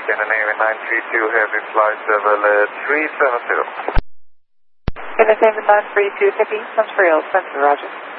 Navy 932 Heavy Flight Level 370. Navy 932 Heavy, Montreal, Center, Roger.